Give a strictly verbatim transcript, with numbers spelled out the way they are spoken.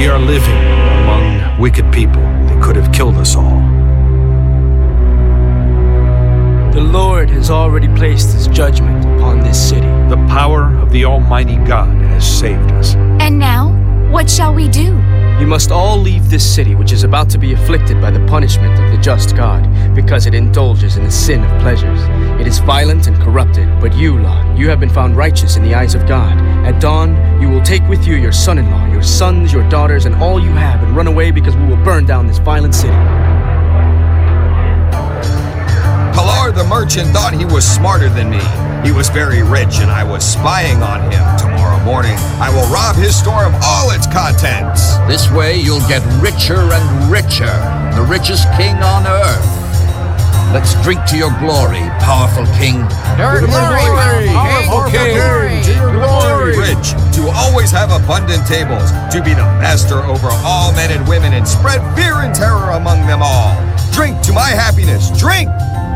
We are living among wicked people. They could have killed us all. The Lord has already placed his judgment upon this city. The power of the Almighty God has saved us. And now, what shall we do? You must all leave this city, which is about to be afflicted by the punishment of the just God, because it indulges in the sin of pleasures. It is violent and corrupted, but you, Lot, you have been found righteous in the eyes of God. At dawn, you will take with you your son-in-law, your sons, your daughters, and all you have, and run away, because we will burn down this violent city. Pilar the merchant thought he was smarter than me. He was very rich and I was spying on him. Tomorrow morning, I will rob his store of all its contents. This way you'll get richer and richer, the richest king on earth. Let's drink to your glory, powerful king. Your glory, powerful king. Glory. Rich, to always have abundant tables, to be the master over all men and women and spread fear and terror among them all. Drink to my happiness, drink!